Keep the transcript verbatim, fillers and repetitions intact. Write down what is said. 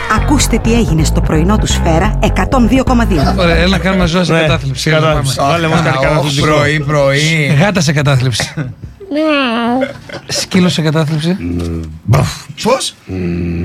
Ακούστε τι έγινε στο πρωινό του Σφαίρα εκατόν δύο κόμμα δύο. Ωραία, έλα να κάνουμε ζώα σε κατάθλιψη. Βάλε μας κάτι κατάθλιψη. Πρωί, πρωί. Γάτα σε κατάθλιψη. Σκύλο σε κατάθλιψη. Πώς?